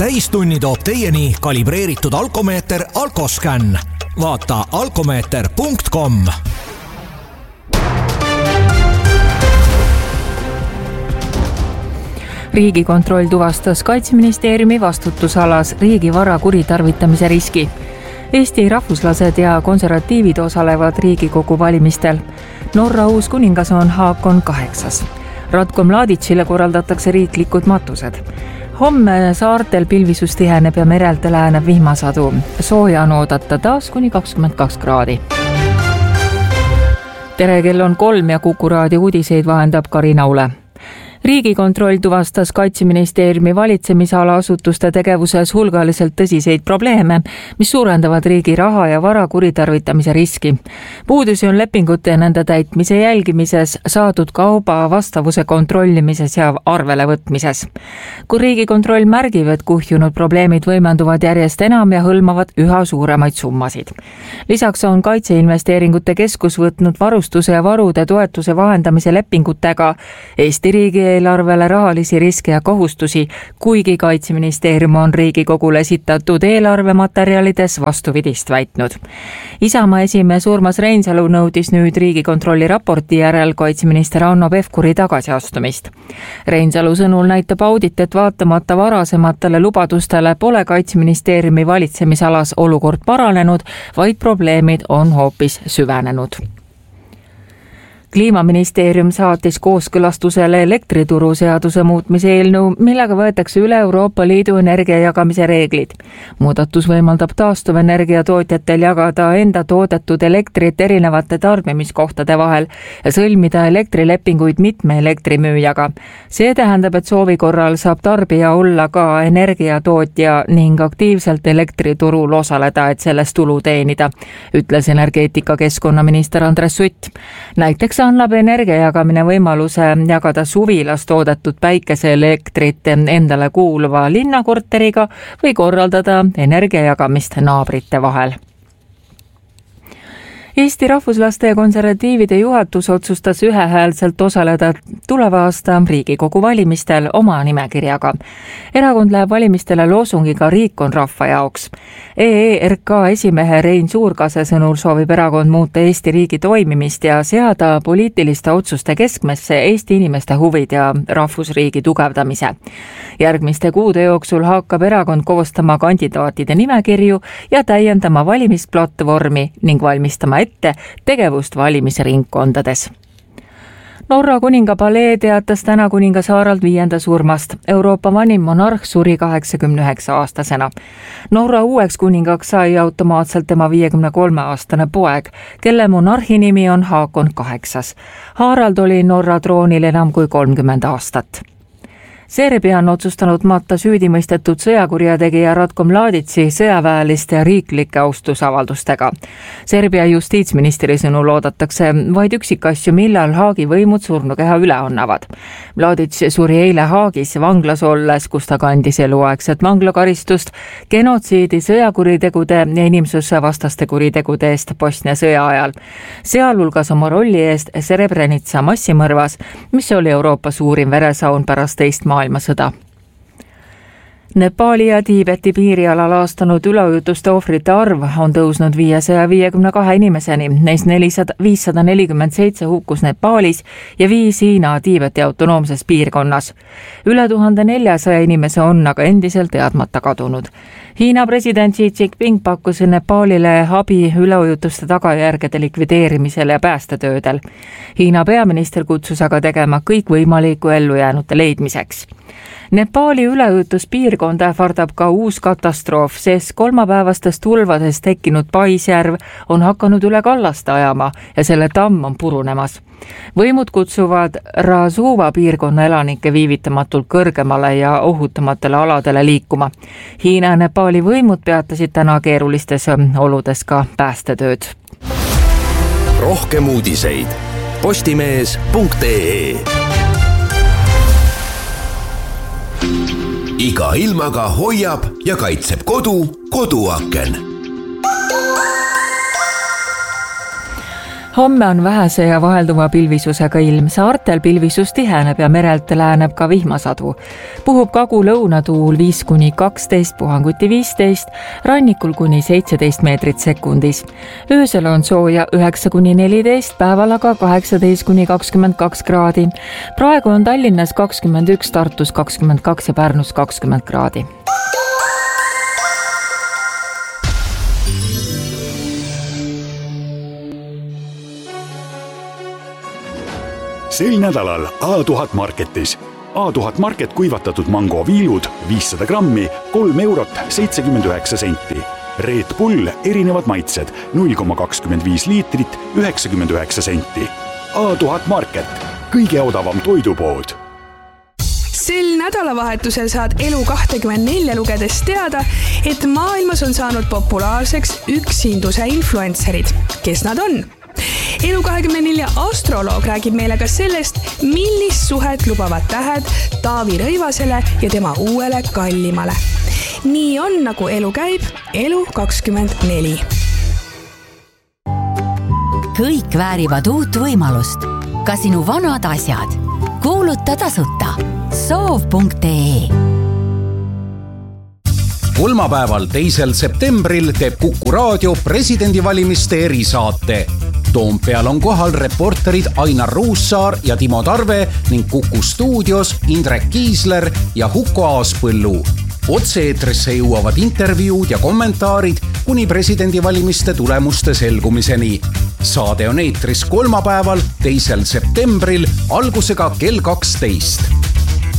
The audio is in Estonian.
täistunni toob teieni kalibreeritud alkomeeter Alkoscan. Vaata alkomeeter.com. Riigikontroll tuvastas Kaitseministeeriumi vastutusalas riigivara kuritarvitamise riski. Eesti rahvuslased ja konservatiivid osalevad Riigikogu valimistel. Norra uus kuningas on Haakon 8. Ratko Mladićile korraldatakse riiklikud matused. Homme saartel pilvisus tiheneb ja merelt lääneb vihmasadu. Sooja on oodata taas kuni 22 kraadi. Tere, kell on 3 ja Kuku raadio uudiseid vahendab Karina Ule. Riigikontroll tuvastas Kaitseministeeriumi valitsemisala asutuste tegevuses hulgaliselt tõsiseid probleeme, mis suurendavad riigi raha ja vara kuritarvitamise riski. Puudusi on lepingute ja nende täitmise jälgimises, saadud kauba vastavuse kontrollimises ja arvele võtmises. Kui Riigikontroll märgib, et kuhjunud probleemid võimenduvad järjest enam ja hõlmavad üha suuremaid summasid. Lisaks on Kaitseinvesteeringute Keskus võtnud varustuse ja varude toetuse vahendamise lepingutega Eesti riigi eelarvele rahalisi riske ja kohustusi, kuigi Kaitseministeerium on Riigikogule esitatud eelarvematerjalides vastupidist väitnud. Isamaa esimees Urmas Reinsalu nõudis nüüd Riigikontrolli raporti järel kaitseminister Hanno Pevkuri tagasiastumist. Reinsalu sõnul näitab audit, et vaatamata varasematele lubadustele pole Kaitseministeeriumi valitsemisalas olukord paranenud, vaid probleemid on hoopis süvenenud. Kliimaministeerium saatis kooskõlastusele elektrituru seaduse muutmise eelnõu, millega võetakse üle Euroopa Liidu energiajagamise reeglid. Muudatus võimaldab taastuvenergia tootjatel jagada enda toodetud elektrit erinevate tarbimiskohtade vahel ja sõlmida elektrilepinguid mitme elektrimüüjaga. See tähendab, et soovi korral saab tarbija olla ka energiatootja ning aktiivselt elektriturul osaleda, et sellest tulu teenida, ütles energeetika keskkonnaminister Andres Sutt. Näiteks annab energiajagamine võimaluse jagada suvilas toodetud päikeseelektrit endale kuuluva linnakorteriga või korraldada energiajagamist naabrite vahel. Eesti rahvuslaste ja konservatiivide juhatus otsustas ühehäälselt osaleda tuleva aasta Riigikogu valimistel oma nimekirjaga. Erakond läheb valimistele loosungiga Riik on rahva jaoks. EERK esimehe Rein Suurkase sõnul soovib erakond muuta Eesti riigi toimimist ja seada poliitiliste otsuste keskmesse Eesti inimeste huvid ja rahvusriigi tugevdamise. Järgmiste kuude jooksul hakkab erakond koostama kandidaatide nimekirju ja täiendama valimisplatvormi ning valmistama ette tegevust valimisringkondades. Norra kuninga palee teatas täna kuningas Harald 5. surmast. Euroopa vanim monarh suri 89-aastasena. Norra uueks kuningaks sai automaatselt tema 53-aastane poeg, kelle monarhi nimi on Haakon 8. Harald oli Norra troonil enam kui 30 aastat. Serbia on otsustanud matta süüdimõistetud sõjakurjategija Ratko Mladići sõjaväeliste ja riiklike austusavaldustega. Serbia justiitsministri sõnul oodatakse vaid üksikasju, millal Haagi võimud surnukeha üle annavad. Mladić suri eile Haagis vanglas olles, kus ta kandis eluaegset vanglakaristust genotsiidi, sõjakuritegude ja inimsusvastaste kuritegude eest Bosnia sõja ajal. Sealhulgas oma rolli eest Srebrenica massimõrvas, mis oli Euroopa suurim veresaun pärast teist maailmasõda. Nepali ja Tiibeti piirialal aastanud üleujutuste ohvrite arv on tõusnud 552 inimeseni, neist 547 hukkus Nepalis ja 5 Hiina Tiibeti autonoomses piirkonnas. Üle 1400 inimese on aga endiselt teadmata kadunud. Hiina president Xi Jinping pakkus Nepalile abi üleujutuste tagajärgede likvideerimisel ja päästetöödel. Hiina peaminister kutsus aga tegema kõik võimalikku ellujäänute leidmiseks. Nepali üleujutuspiirkond ähvardab ka uus katastroof, sest kolmapäevastest tulvadest tekkinud paisjärv on hakanud üle kallaste ajama ja selle tamm on purunemas. Võimud kutsuvad Rasuva piirkonna elanikke viivitamatult kõrgemale ja ohutamatele aladele liikuma. Hiina ja Nepali võimud peatasid täna keerulistes oludes ka päästetööd. Rohkem uudiseid postimees.ee. Iga ilmaga hoiab ja kaitseb koduaken. Homme on vähese ja vahelduva pilvisusega ilm. Saartel pilvisus tiheneb ja merelt lääneb ka vihmasadu. Puhub kagu-lõunatuul 5-12, puhanguti 15, rannikul kuni 17 meetrit sekundis. Öösel on sooja 9-14, päeval aga 18-22 kraadi. Praegu on Tallinnas 21, Tartus 22 ja Pärnus 20 kraadi. Sel nädalal A1000 Marketis. A1000 Market kuivatatud mango viilud 500 grammi, 3 eurot 79 senti. Red Bull erinevad maitsed 0,25 liitrit 99 senti. A1000 Market, kõige odavam toidupood. Sel nädalavahetusel saad Elu24 lugedes teada, et maailmas on saanud populaarseks üksinduse influencerid. Kes nad on? Elu24 astroloog räägib meile ka sellest, millist suhet lubavad tähed Taavi Rõivasele ja tema uuele kallimale. Nii on, nagu elu käib, Elu24. Kõik väärivad uut võimalust. Ka sinu vanad asjad. Kuuluta tasuta. Soov.ee. Kolmapäeval 2. septembril teeb Kuku Raadio presidendivalimiste erisaate. Toompeal on kohal reporterid Ainar Ruussaar ja Timo Tarve ning Kuku stuudios Indrek Kiisler ja Huko Aaspõllu. Otse-eetrisse jõuavad intervjuud ja kommentaarid kuni presidendivalimiste tulemuste selgumiseni. Saade on eetris kolmapäeval 2. septembril algusega kell 12.